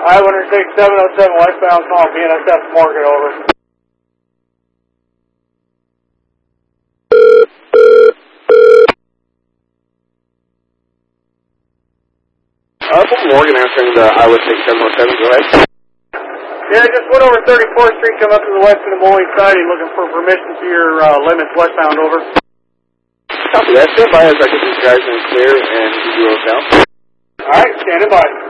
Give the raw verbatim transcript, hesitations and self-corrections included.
I one six seven oh seven westbound, call B N S F Morgan, over. Uh, Morgan answering the Highway six seven oh seven, go ahead. Yeah, just went over thirty-fourth Street, come up to the west of the Moline siding, looking for permission to your uh, limits westbound, over. Copy that. Stand by as I get these guys in clear and give you those down. Alright, standing by.